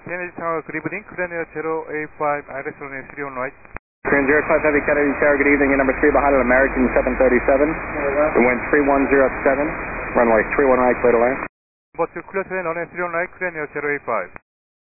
Kennedy Tower, good evening. Clear 085, ILS runway 3 on right. Grand 05 Heavy Kennedy Tower, good evening. Your number 3 behind an American 737. The wind 3107, runway 31 right, clear to land. Number 2, clear to land, runway 3 on right, clear 085.